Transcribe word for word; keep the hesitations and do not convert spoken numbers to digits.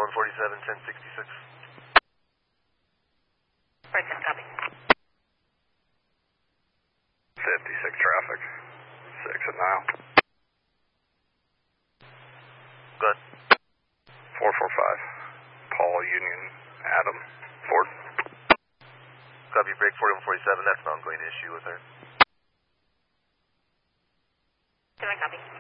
one forty-seven, ten sixty-six. Right, ten, copy. fifty-six traffic. six at Nile. Good. four four five. Paul Union Adam Ford. Copy, break forty-one forty-seven, that's an ongoing issue with her. Can I copy?